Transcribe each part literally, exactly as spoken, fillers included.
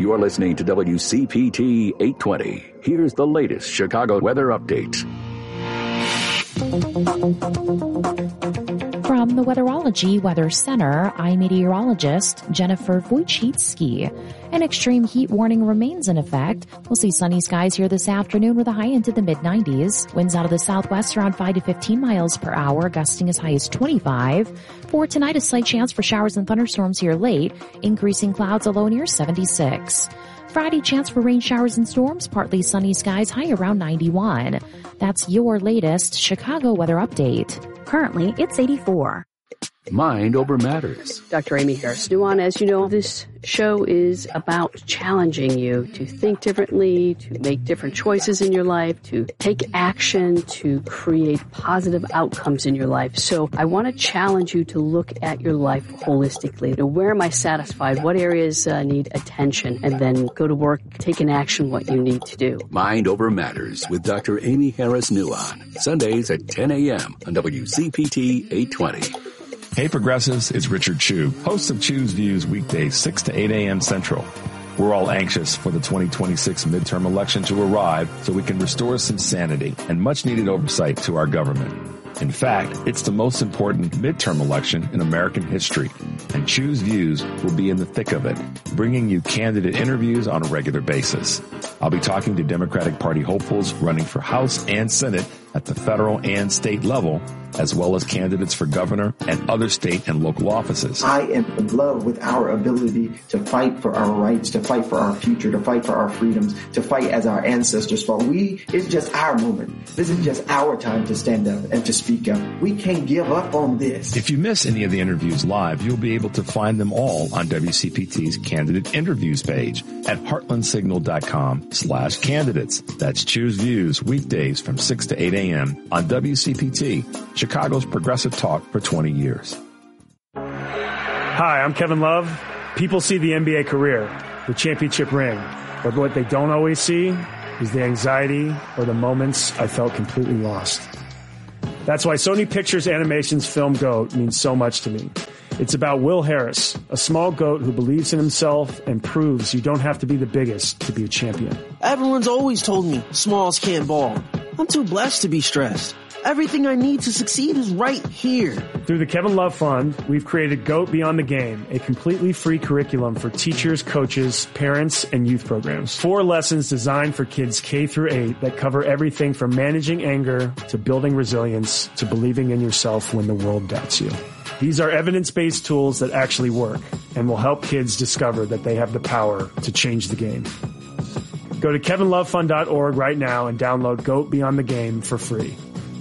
You're listening to W C P T eight twenty. Here's the latest Chicago weather update. From the Weatherology Weather Center, I'm meteorologist Jennifer Wojcicki. An extreme heat warning remains in effect. We'll see sunny skies here this afternoon with a high into the mid nineties. Winds out of the southwest around five to fifteen miles per hour, gusting as high as twenty-five. For tonight, a slight chance for showers and thunderstorms here late, increasing clouds, a low near seventy-six. Friday, chance for rain showers and storms, partly sunny skies, high around ninety-one. That's your latest Chicago weather update. Currently, it's eighty-four. Mind over matters. Doctor Amy Harris-Nuon, as you know, this show is about challenging you to think differently, to make different choices in your life, to take action, to create positive outcomes in your life. So I want to challenge you to look at your life holistically. To where am I satisfied? What areas uh, need attention? And then go to work, take in action what you need to do. Mind over matters with Doctor Amy Harris-Nuon. Sundays at ten a.m. on W C P T eight twenty. Hey Progressives, it's Richard Chu, host of Chu's Views weekdays six to eight a.m. Central. We're all anxious for the twenty twenty-six midterm election to arrive so we can restore some sanity and much needed oversight to our government. In fact, it's the most important midterm election in American history, and Chu's Views will be in the thick of it, bringing you candidate interviews on a regular basis. I'll be talking to Democratic Party hopefuls running for House and Senate at the federal and state level, as well as candidates for governor and other state and local offices. I am in love with our ability to fight for our rights, to fight for our future, to fight for our freedoms, to fight as our ancestors fought. We, it's just our moment. This is just our time to stand up and to speak up. We can't give up on this. If you miss any of the interviews live, you'll be able to find them all on W C P T's candidate interviews page at heartlandsignal.com slash candidates. That's Choose Views weekdays from six to eight a.m. on W C P T, Chicago's progressive talk for twenty years. Hi, I'm Kevin Love. People see the N B A career, the championship ring, but what they don't always see is the anxiety or the moments I felt completely lost. That's why Sony Pictures Animation's film GOAT means so much to me. It's about Will Harris, a small goat who believes in himself and proves you don't have to be the biggest to be a champion. Everyone's always told me smalls can't ball. I'm too blessed to be stressed. Everything I need to succeed is right here. Through the Kevin Love Fund, we've created GOAT Beyond the Game, a completely free curriculum for teachers, coaches, parents, and youth programs. Four lessons designed for kids K through eight that cover everything from managing anger to building resilience to believing in yourself when the world doubts you. These are evidence-based tools that actually work and will help kids discover that they have the power to change the game. Go to kevin love fund dot org right now and download GOAT Beyond the Game for free.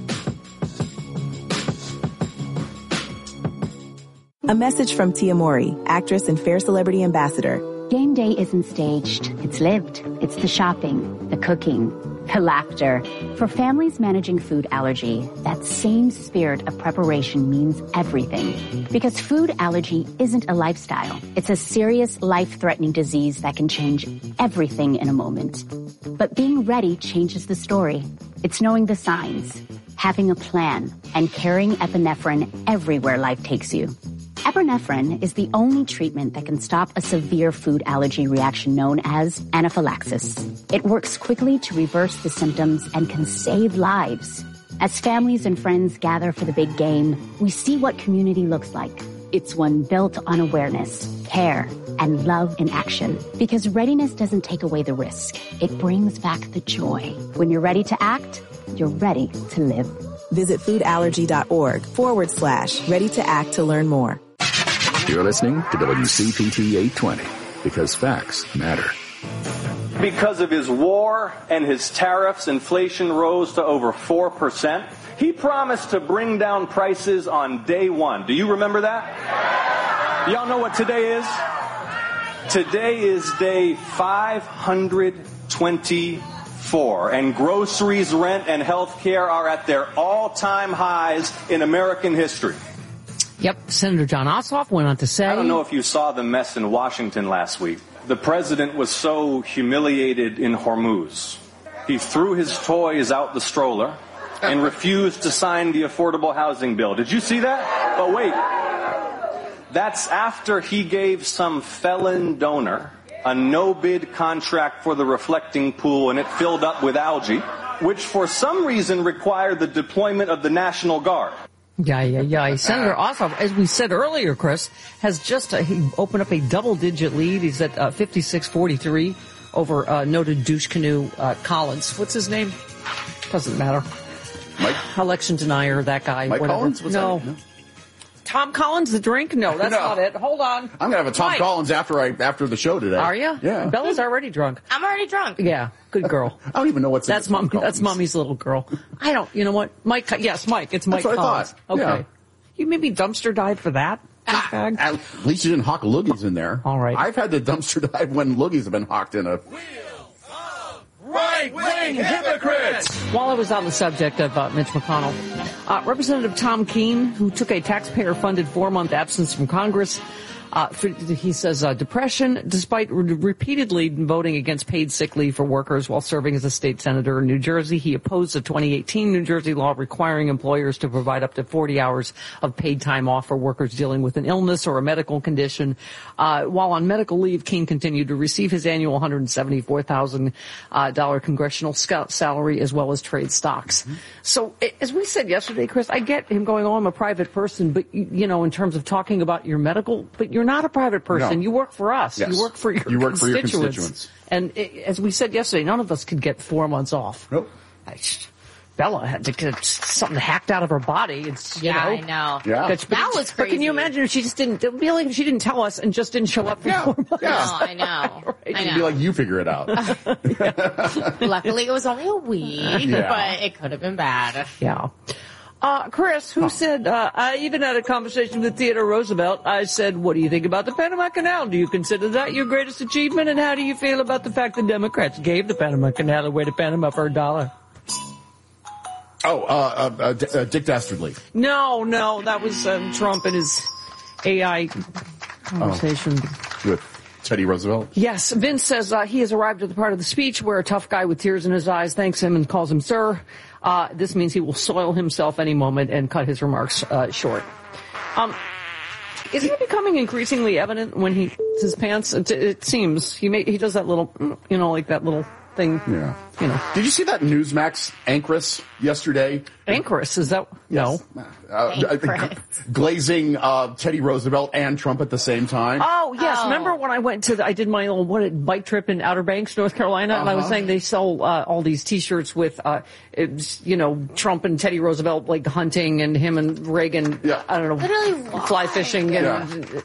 A message from Tia Mori, actress and Fair Celebrity Ambassador. Game day isn't staged. It's lived. It's the shopping, the cooking, the laughter. For families managing food allergy, that same spirit of preparation means everything. Because food allergy isn't a lifestyle. It's a serious, life-threatening disease that can change everything in a moment. But being ready changes the story. It's knowing the signs, having a plan, and carrying epinephrine everywhere life takes you. Epinephrine is the only treatment that can stop a severe food allergy reaction known as anaphylaxis. It works quickly to reverse the symptoms and can save lives. As families and friends gather for the big game, we see what community looks like. It's one built on awareness, care, and love in action. Because readiness doesn't take away the risk. It brings back the joy. When you're ready to act, you're ready to live. Visit foodallergy.org forward slash ready to act to learn more. You're listening to W C P T eight twenty, because facts matter. Because of his war and his tariffs, inflation rose to over four percent. He promised to bring down prices on day one. Do you remember that? Y'all know what today is? Today is day five hundred twenty-four, and groceries, rent, and health care are at their all-time highs in American history. Yep, Senator John Ossoff went on to say... I don't know if you saw the mess in Washington last week. The president was so humiliated in Hormuz. He threw his toys out the stroller and refused to sign the affordable housing bill. Did you see that? But wait, that's after he gave some felon donor a no-bid contract for the reflecting pool, and it filled up with algae, which for some reason required the deployment of the National Guard. Yeah, yeah, yeah. Senator Ossoff, as we said earlier, Chris, has just uh, he opened up a double-digit lead. He's at uh, fifty-six forty-three over uh, noted douche canoe uh, Collins. What's his name? Doesn't matter. Mike? Election denier, that guy. Mike whatever. Collins? What's no. that? no. Tom Collins, the drink? No, that's No. not it. Hold on. I'm going to have a Tom Mike. Collins after I after the show today. Are you? Yeah. Bella's already drunk. I'm already drunk. Yeah, good girl. I don't even know what's That's in Tom mom. Collins. That's mommy's little girl. I don't. You know what? Mike. Yes, Mike. It's Mike That's what I Collins. thought. Okay. Yeah. You maybe dumpster dive for that. Ah, at least you didn't hawk loogies in there. All right. I've had to dumpster dive when loogies have been hawked in a. Right-wing hypocrites! While I was on the subject of uh, Mitch McConnell, uh, Representative Tom Keene, who took a taxpayer-funded four-month absence from Congress, uh, for, he says uh, depression, despite re- repeatedly voting against paid sick leave for workers while serving as a state senator in New Jersey. He opposed a twenty eighteen New Jersey law requiring employers to provide up to forty hours of paid time off for workers dealing with an illness or a medical condition. Uh, while on medical leave, Keene continued to receive his annual one hundred seventy-four thousand dollars uh, congressional scout salary as well as trade stocks. Mm-hmm. So, as we said yesterday, Chris, I get him going, oh, I'm a private person, but, you know, in terms of talking about your medical, but you're not a private person. No. You work for us. Yes. You work for your you work for your constituents. constituents. And it, as we said yesterday, none of us could get four months off. Nope. I, Bella had to get something hacked out of her body. It's, you Yeah, know, I know. Yeah. But, That was But can you crazy. imagine if she just didn't, it would be like if she didn't tell us and just didn't show up for Yeah. four months. Yeah. No, I know. Right. I It'd know. be like you figure it out. Luckily, it was only a week, Yeah. but it could have been bad. Yeah. Uh, Chris, who said, uh, I even had a conversation with Theodore Roosevelt. I said, what do you think about the Panama Canal? Do you consider that your greatest achievement? And how do you feel about the fact that Democrats gave the Panama Canal away to Panama for a dollar? Oh, uh, uh, uh, D- uh, Dick Dastardly. No, no, that was um, Trump and his A I conversation. Oh, with Teddy Roosevelt. Yes, Vince says uh, he has arrived at the part of the speech where a tough guy with tears in his eyes thanks him and calls him sir. Uh, this means he will soil himself any moment and cut his remarks uh, short. Um, isn't it becoming increasingly evident when he his pants? It, it seems he may, he does that little, you know, like that little thing. Yeah. You know, Did you see that Newsmax anchoress yesterday? Anchoress, is that no? Uh, Anchoress. glazing uh, Teddy Roosevelt and Trump at the same time. Oh, yes. Oh. Remember when I went to, the, I did my little what, bike trip in Outer Banks, North Carolina, and I was Uh-huh. saying they sell uh, all these T-shirts with, uh, it's, you know, Trump and Teddy Roosevelt like hunting and him and Reagan, Yeah. I don't know, Literally, fly why? fishing, and Yeah.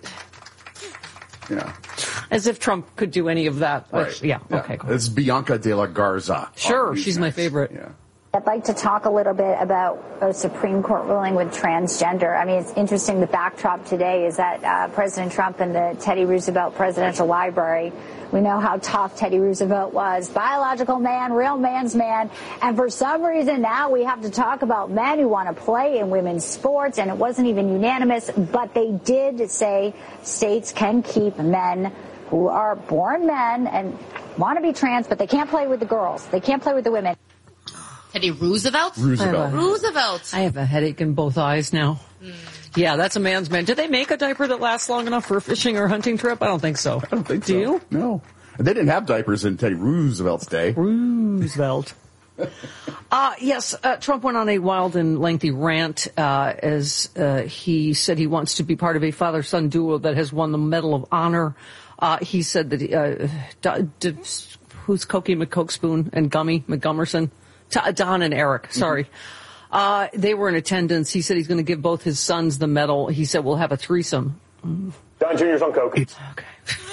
Yeah. as if Trump could do any of that. Right. Which, yeah, okay, cool. It's Bianca de la Garza. Sure, on she's my Newsmax. favorite. Yeah. I'd like to talk a little bit about a Supreme Court ruling with transgender. I mean, it's interesting. The backdrop today is that uh, President Trump and the Teddy Roosevelt Presidential Library, we know how tough Teddy Roosevelt was. Biological man, real man's man. And for some reason now we have to talk about men who want to play in women's sports, and it wasn't even unanimous, but they did say states can keep men who are born men and want to be trans, but they can't play with the girls. They can't play with the women. Teddy Roosevelt? Roosevelt. Roosevelt. I have a headache in both eyes now. Mm. Yeah, that's a man's man. Did they make a diaper that lasts long enough for a fishing or hunting trip? I don't think so. I don't think Do so. you? No. They didn't have diapers in Teddy Roosevelt's day. Roosevelt. uh, yes, uh, Trump went on a wild and lengthy rant uh, as uh, he said he wants to be part of a father-son duo that has won the Medal of Honor. Uh, he said that, uh, d- d- who's Cokie McCokespoon and Gummy McGummerson? T- Don and Eric, sorry. Mm-hmm. Uh, they were in attendance. He said he's going to give both his sons the medal. He said we'll have a threesome. Don Junior's on coke. Okay.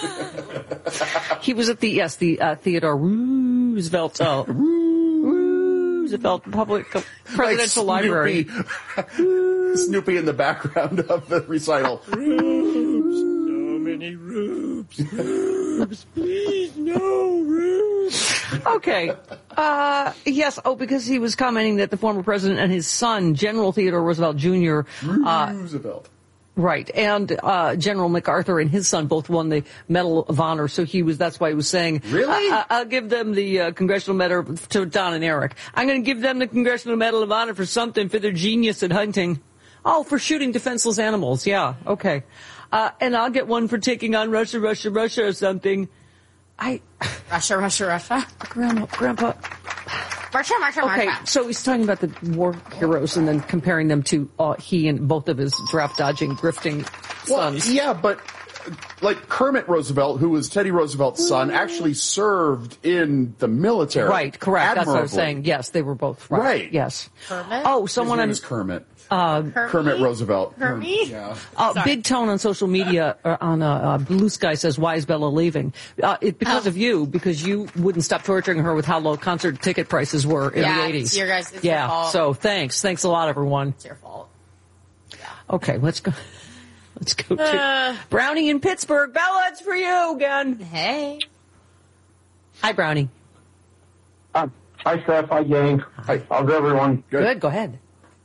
He was at the, yes, the uh, Theodore Roosevelt, uh, Roosevelt Public Presidential Like Library. Snoopy, Snoopy in the background of the recital. Rubes, so many rubes, rubes, please, no rubes. Okay. Uh, yes, oh, because he was commenting that the former president and his son, General Theodore Roosevelt Junior Uh, Roosevelt. Right, and uh, General MacArthur and his son both won the Medal of Honor, so he was, that's why he was saying, Really? I, I'll give them the uh, Congressional Medal to Don and Eric. I'm going to give them the Congressional Medal of Honor for something, for their genius at hunting. Oh, for shooting defenseless animals, yeah, okay. Uh, and I'll get one for taking on Russia, Russia, Russia or something. I Russia, Russia, Russia. Grandma, Grandpa. Russia, Russia, Okay, Russia. so he's talking about the war heroes and then comparing them to uh, he and both of his draft dodging, grifting Well, sons. yeah, but like Kermit Roosevelt, who was Teddy Roosevelt's son, actually served in the military. Right, correct. That's what I was admirably. saying. Yes, they were both right. Right. Yes. Kermit? Oh, His someone name on is Kermit. uh, Kermit Roosevelt. Kermit? Yeah. uh, Big Tone on social media uh, on uh, uh, Blue Sky says, "Why is Bella leaving?" Uh, it, because Oh. of you, because you wouldn't stop torturing her with how low concert ticket prices were in Yeah, the it's eighties. your guys- it's your yeah. fault. So thanks, thanks a lot, everyone. It's your fault. Okay, let's go. Let's go to Uh. Brownie in Pittsburgh. Bella, it's for you again. Hey. Hi, Brownie. Uh, hi, Steph. Hi, gang. Hi. How's everyone? Good. Go ahead.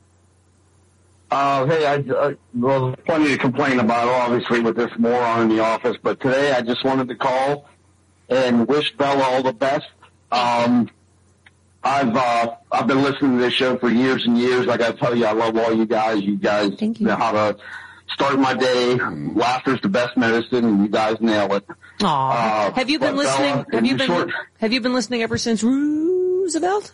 Uh, hey, I, uh, well, there's plenty to complain about, obviously, with this moron in the office. But today, I just wanted to call and wish Bella all the best. Um, I've uh, I've been listening to this show for years and years. I got to tell you, I love all you guys. You guys Thank you. know how to start my day. Laughter's the best medicine, and you guys nail it. Aw. Uh, have you been but listening? Bella, have you in been? short- Have you been listening ever since Roosevelt?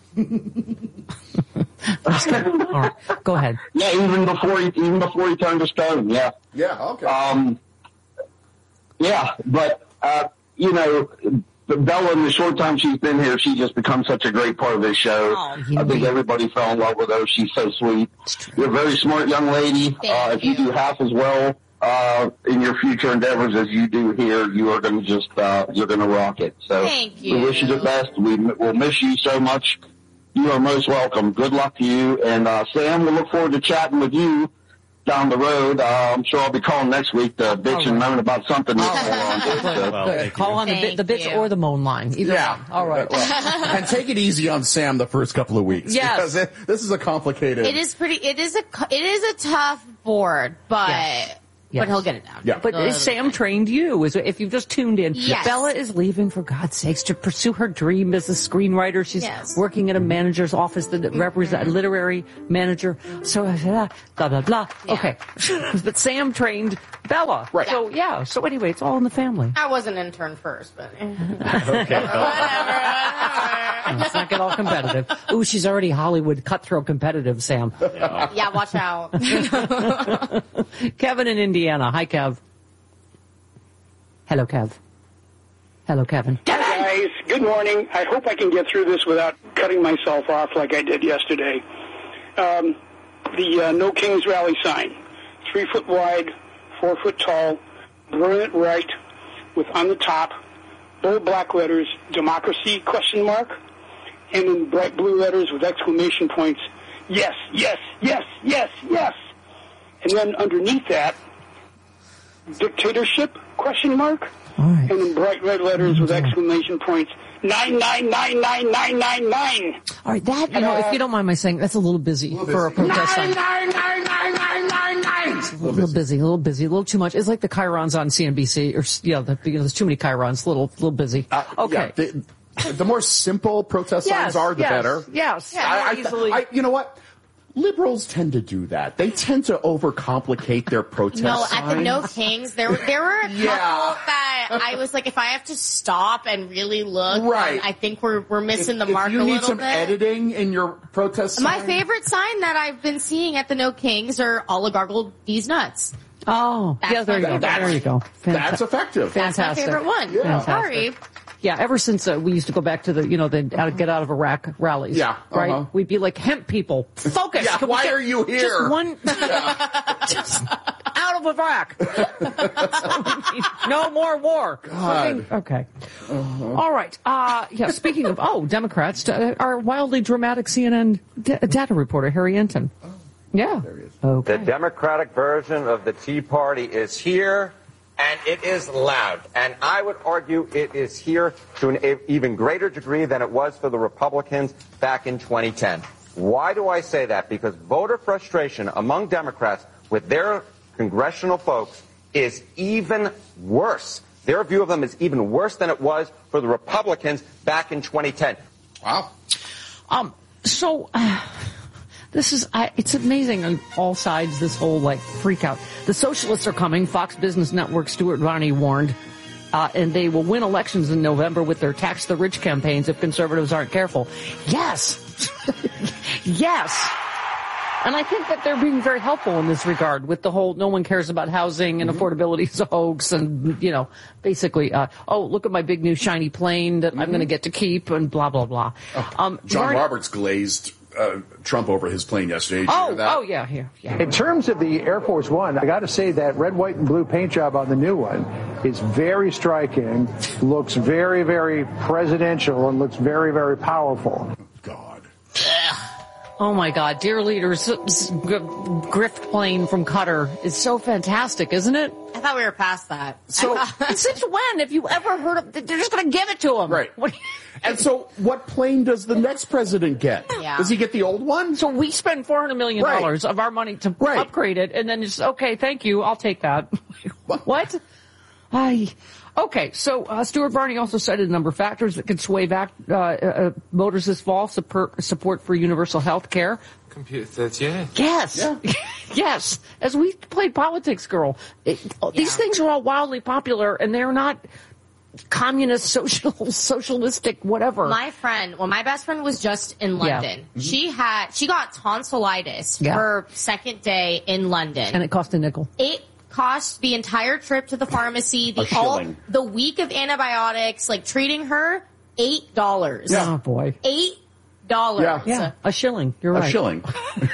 All right, go ahead. Yeah, even before he even before he turned to stone. Yeah. Yeah, okay. Um, yeah, but, uh, you know, Bella, in the short time she's been here, she just become such a great part of this show. Oh, you I think know. everybody fell in love with her. She's so sweet. You're a very smart young lady. Uh, if you do half as well uh, in your future endeavors as you do here, you are going to just, uh, you're going to rock it. So Thank we wish you you. the best. We will miss you so much. You are most welcome. Good luck to you. And, uh, Sam, we look forward to chatting with you down the road. Uh, I'm sure I'll be calling next week to bitch and moan about something. That's going on. Good, so. Well, Good. thank Call you. on the, bit, Thank the bits you. or the moan line. Either Yeah. one. All right. Well, and take it easy on Sam the first couple of weeks. Yes. Because it, this is a complicated. It is pretty. It is a. cu- It is a tough board, but Yes. but he'll get it down. Yeah. But He'll- Sam trained you. Is if you've just tuned in, Yes. Bella is leaving for God's sakes to pursue her dream as a screenwriter. She's Yes. working at a manager's office that represents a literary manager. So blah blah blah. Yeah. Okay, but Sam trained Bella. Right. So yeah. So anyway, it's all in the family. I was an intern first, but Okay. whatever, whatever. Let's not get all competitive. Ooh, she's already Hollywood cutthroat competitive, Sam. Yeah, watch out. Kevin in Indiana. Hi, Kev. Hello, Kev. Hello, Kevin. Hi, guys. Good morning. I hope I can get through this without cutting myself off like I did yesterday. Um, the uh, No Kings Rally sign, three foot wide, four foot tall, brilliant right, with on the top, bold black letters, democracy, question mark, and in bright blue letters with exclamation points, yes, yes, yes, yes, yes. And then underneath that, dictatorship, question mark, right. and in bright red letters with exclamation points, nine, nine, nine, nine, nine, nine, nine. All right, that, you know, if you don't mind my saying, that's a little busy for a protest sign. Nine, nine, nine, nine, nine, nine. A little busy, a little busy, a little too much. It's like the chyrons on C N B C, or yeah, the, you know, there's too many chyrons. A little, little busy. Uh, Okay. yeah, the, the more simple protest Yes, signs are, the yes, better. yes. I, I, Easily. I, you know what? Liberals tend to do that. They tend to overcomplicate their protest No, signs. at the No Kings, there there were a couple Yeah. that I was like, if I have to stop and really look, Right. then I think we're we're missing if, the mark if you a need little some bit. editing in your protest My sign, favorite sign that I've been seeing at the No Kings are oligarchical these nuts. Oh, That's yeah, there you my go. favorite. There you go. that's effective. That's my Fantastic. favorite one. Yeah. Sorry. Yeah, ever since uh, we used to go back to the, you know, the uh, get out of Iraq rallies. Yeah, Right? uh-huh. We'd be like, hemp people, focus. Yeah, Can we why get are you here? Just one, just out of Iraq. No more war. God. Okay. All right. Uh, yeah, speaking of, oh, Democrats, uh, our wildly dramatic C N N d- data reporter, Harry Enton. Yeah. The Democratic version of the Tea Party is here, and it is loud. And I would argue it is here to an e- even greater degree than it was for the Republicans back in twenty ten. Why do I say that? Because voter frustration among Democrats with their congressional folks is even worse. Their view of them is even worse than it was for the Republicans back in twenty ten. Wow. Um, so, uh, this is, I, it's amazing on all sides, this whole, like, freak out. The socialists are coming, Fox Business Network, Stuart Varney warned. uh, and they will win elections in November with their tax the rich campaigns if conservatives aren't careful. Yes. Yes. And I think that they're being very helpful in this regard with the whole no one cares about housing and mm-hmm. affordability is a hoax and, you know, basically, uh, oh, look at my big new shiny plane that mm-hmm. I'm going to get to keep and blah, blah, blah. Oh, um, John Marty- Roberts glazed uh, Trump over his plane yesterday. Did you oh, hear that? oh, yeah, yeah, yeah. In terms of the Air Force One, I got to say that red, white, and blue paint job on the new one is very striking, looks very, very presidential, and looks very, very powerful. God. Oh, my God. Dear leaders, grift plane from Qatar is so fantastic, isn't it? I thought we were past that. So, since when have you ever heard of, they're just going to give it to him. Right. What, and so what plane does the next president get? Yeah. Does he get the old one? So we spend four hundred million dollars right. of our money to right. upgrade it, and then it's, okay, thank you, I'll take that. What? what? I... Okay, so uh, Stuart Varney also cited a number of factors that could sway back uh, uh, voters this fall. Support, support for universal health care. Computer, yeah. Yes. Yeah. Yes. As we played politics, girl. It, yeah. These things are all wildly popular, and they're not communist, social, socialistic, whatever. My friend, well, my best friend was just in London. Yeah. Mm-hmm. She had, she got tonsillitis yeah. her second day in London. And it cost a nickel. It cost the entire trip to the pharmacy, the all, the week of antibiotics, like treating her, eight dollars. Yeah. Oh boy, eight dollars. Yeah. yeah, a shilling. You're right. A shilling.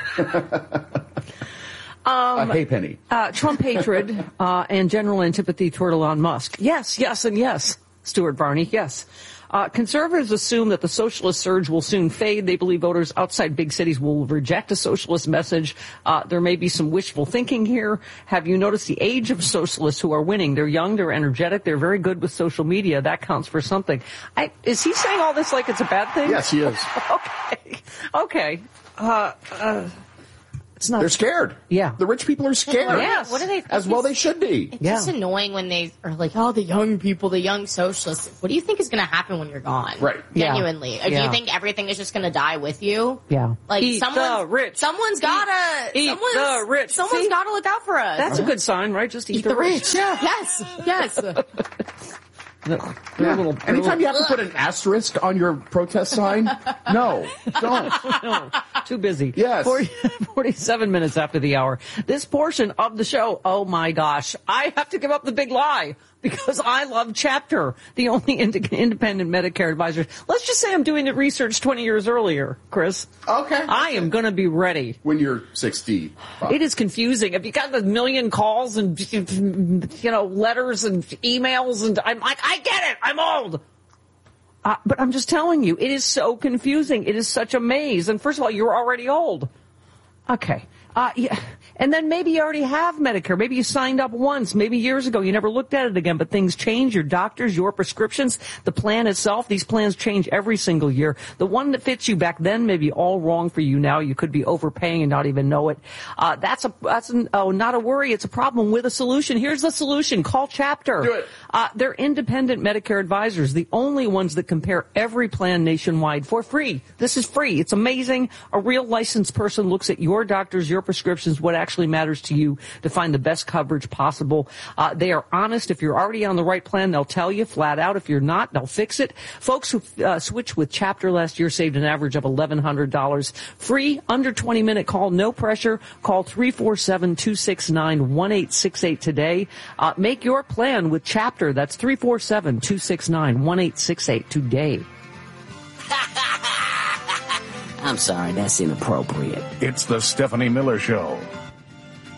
um, a halfpenny. Uh, Trump hatred uh, and general antipathy toward Elon Musk. Yes, yes, and yes. Stuart Varney. Yes. Uh, conservatives assume that the socialist surge will soon fade. They believe voters outside big cities will reject a socialist message. Uh, there may be some wishful thinking here. Have you noticed the age of socialists who are winning? They're young, they're energetic, they're very good with social media. That counts for something. I, is he saying all this like it's a bad thing? Yes, he is. Okay. Okay. Uh, uh, It's not. They're scared. Yeah. The rich people are scared. Yes. What do they think? As well they should be. It's yeah. just annoying when they are like, oh, the young people, the young socialists. What do you think is going to happen when you're gone? Right. Genuinely. Yeah. If yeah. you think everything is just going to die with you? Yeah. Like Eat someone's, the rich. someone's gotta, eat, someone's, eat the rich. Someone's got to look out for us. That's uh-huh. a good sign, right? Just eat, eat the, the rich. rich. Yeah. Yes. Yes. No, yeah. little, Anytime little, you have to put an asterisk on your protest sign, no, don't. No, too busy. Yes. forty, forty-seven minutes after the hour. This portion of the show, oh my gosh, I have to give up the big lie because I love Chapter, the only ind- independent Medicare advisor. Let's just say I'm doing the research twenty years earlier, Chris. Okay. I am going to be ready. When you're sixty. Wow. It is confusing. If you got the million calls and, you know, letters and emails, and I'm like, I get it. I'm old. Uh, but I'm just telling you, it is so confusing. It is such a maze. And first of all, you're already old. Okay. Uh, yeah. And then maybe you already have Medicare. Maybe you signed up once, maybe years ago. You never looked at it again, but things change. Your doctors, your prescriptions, the plan itself, these plans change every single year. The one that fits you back then may be all wrong for you now. You could be overpaying and not even know it. Uh, that's a, that's an, oh, not a worry. It's a problem with a solution. Here's the solution. Call Chapter. Do it. Uh, they're independent Medicare advisors, the only ones that compare every plan nationwide for free. This is free. It's amazing. A real licensed person looks at your doctors, your prescriptions, what actually matters to you to find the best coverage possible. Uh, they are honest. If you're already on the right plan, they'll tell you flat out. If you're not, they'll fix it. Folks who uh, switched with Chapter last year saved an average of eleven hundred dollars. Free, under twenty minute call, no pressure. Call three four seven, two six nine, one eight six eight today. Uh, make your plan with Chapter. That's three four seven, two six nine, one eight six eight today. I'm sorry, that's inappropriate. It's the Stephanie Miller Show.